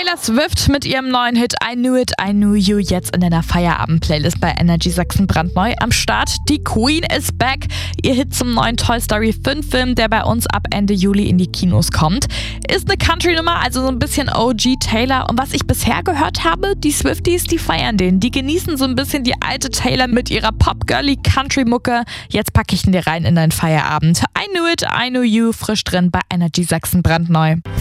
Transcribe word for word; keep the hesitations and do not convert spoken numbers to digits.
Taylor Swift mit ihrem neuen Hit I Knew It, I Knew You jetzt in deiner Feierabend-Playlist bei Energy Sachsen brandneu am Start. Die Queen is back. Ihr Hit zum neuen Toy Story fünf Film, der bei uns ab Ende Juli in die Kinos kommt. Ist eine Country-Nummer, also so ein bisschen O G Taylor. Und was ich bisher gehört habe, die Swifties, die feiern den. Die genießen so ein bisschen die alte Taylor mit ihrer Pop-Girly-Country-Mucke. Jetzt packe ich ihn dir rein in deinen Feierabend. I Knew It, I Knew You, frisch drin bei Energy Sachsen brandneu.